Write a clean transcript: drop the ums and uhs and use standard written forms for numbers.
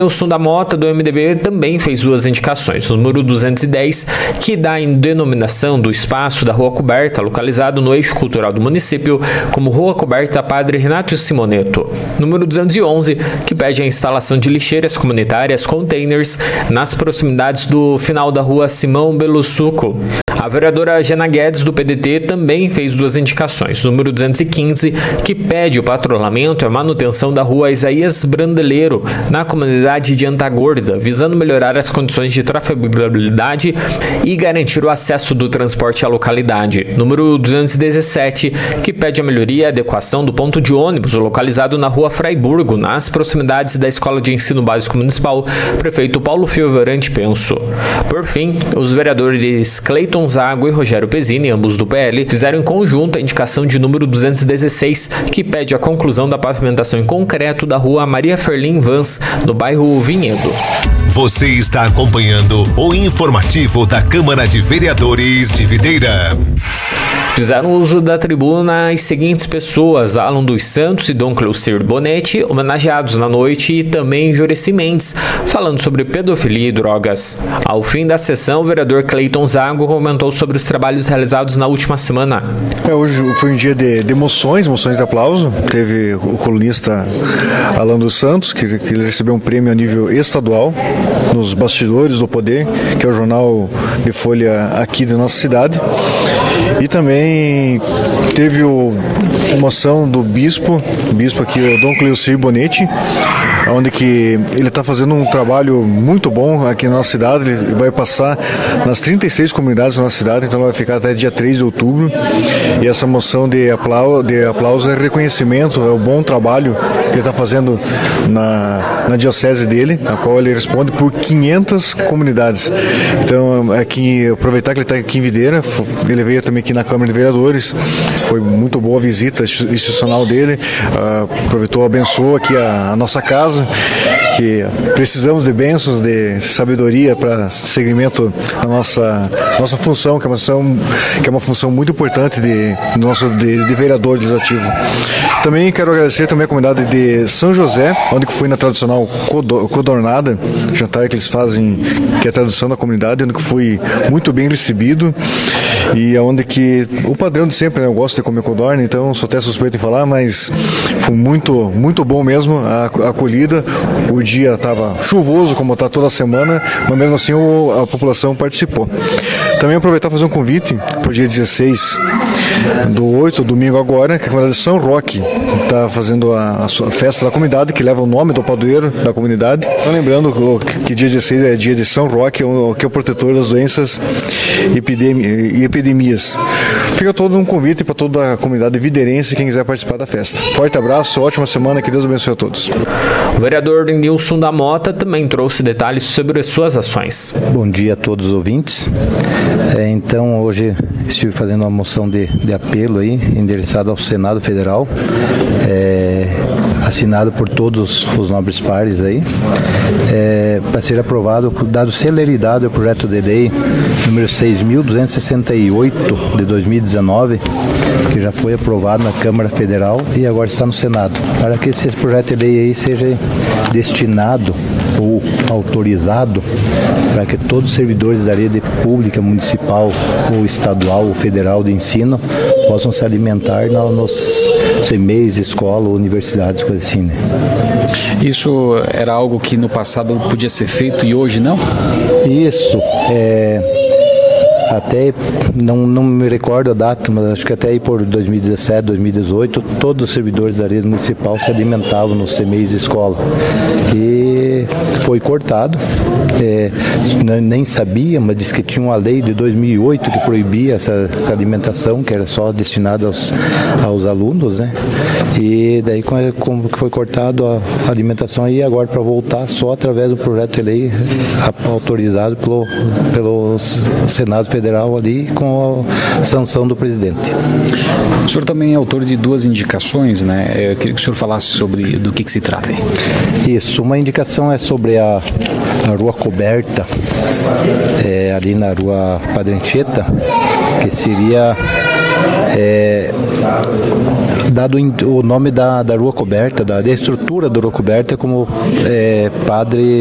Nilson da Mota, do MDB, também fez 2 indicações. O número 210, que dá em denominação do espaço da Rua Coberta, localizado no eixo cultural do município, como Rua Coberta Padre Renato Simoneto. Número 211, que pede a instalação de lixeiras comunitárias, containers, nas proximidades do final da Rua Simão Belussuco. A vereadora Jana Guedes, do PDT, também fez 2 indicações. Número 215, que pede o patrulhamento e a manutenção da Rua Isaías Brandeleiro, na comunidade de Antagorda, visando melhorar as condições de trafegabilidade e garantir o acesso do transporte à localidade. Número 217, que pede a melhoria e adequação do ponto de ônibus localizado na Rua Fraiburgo, nas proximidades da Escola de Ensino Básico Municipal, prefeito Paulo Fioverante Penso. Por fim, os vereadores Cleiton Zago e Rogério Pezzini, ambos do PL, fizeram em conjunto a indicação de número 216, que pede a conclusão da pavimentação em concreto da Rua Maria Ferlin Vans, no bairro Vinhedo. Você está acompanhando o informativo da Câmara de Vereadores de Videira. Fizeram uso da tribuna as seguintes pessoas: Alan dos Santos e Dom Cleucir Bonetti, homenageados na noite, e também Jureci Mendes, falando sobre pedofilia e drogas. Ao fim da sessão, o vereador Cleiton Zago comentou sobre os trabalhos realizados na última semana. Hoje foi um dia de emoções de aplauso. Teve o colunista Alan dos Santos, que ele recebeu um prêmio a nível estadual nos Bastidores do Poder, que é o jornal de folha aqui da nossa cidade. E também teve a moção do bispo aqui, o Dom Cleucir Bonetti, onde que ele está fazendo um trabalho muito bom aqui na nossa cidade. Ele vai passar nas 36 comunidades da nossa cidade, então vai ficar até dia 3 de outubro. E essa moção de aplauso é reconhecimento, é o bom trabalho que ele está fazendo na diocese dele, a qual ele responde por 500 comunidades. Então, aqui, aproveitar que ele está aqui em Videira, ele veio também aqui na Câmara de Vereadores, foi muito boa a visita institucional dele, aproveitou, abençoou aqui a nossa casa, que precisamos de bênçãos, de sabedoria para segmento da nossa função, que é uma função muito importante de vereador legislativo. Também quero agradecer também a comunidade de São José, onde que fui na tradicional codornada, jantar que eles fazem, que é a tradição da comunidade, onde que fui muito bem recebido, e onde que o padrão de sempre, né? Eu gosto de comer codorna, então sou até suspeito em falar, mas foi muito, muito bom mesmo a acolhida. O dia estava chuvoso, como está toda semana, mas mesmo assim a população participou. Também aproveitar e fazer um convite para o dia 16 do 8, domingo agora, que a comunidade de São Roque está fazendo a sua festa da comunidade, que leva o nome do padroeiro da comunidade. Então, lembrando que dia 16 é dia de São Roque, que é o protetor das doenças e epidemias. Fica todo um convite para toda a comunidade videirense, quem quiser participar da festa. Forte abraço, ótima semana, que Deus abençoe a todos. O vereador Nilson da Mota também trouxe detalhes sobre as suas ações. Bom dia a todos os ouvintes. Então, hoje estive fazendo uma moção de apelo aí, endereçada ao Senado Federal, assinado por todos os nobres pares aí, para ser aprovado, dado celeridade ao projeto de lei número 6.268 de 2019, que já foi aprovado na Câmara Federal e agora está no Senado, para que esse projeto de lei aí seja destinado ou autorizado para que todos os servidores da rede pública, municipal ou estadual ou federal de ensino possam se alimentar nos CMEs, escola, universidades, coisas assim, né? Isso era algo que no passado podia ser feito e hoje não? Isso, até não me recordo a data, mas acho que até aí por 2017, 2018, todos os servidores da rede municipal se alimentavam nos CMEs escola. E foi cortado, nem sabia, mas disse que tinha uma lei de 2008 que proibia essa alimentação, que era só destinada aos alunos, né? E daí como que foi cortado a alimentação aí, agora para voltar só através do projeto de lei autorizado pelo Senado Federal ali, com a sanção do presidente. O senhor também é autor de 2 indicações, né? Eu queria que o senhor falasse sobre do que se trata aí. Isso, uma indicação é sobre a Rua Coberta, ali na Rua Padre Anchieta, que seria dado o nome da rua coberta, da estrutura da rua coberta como padre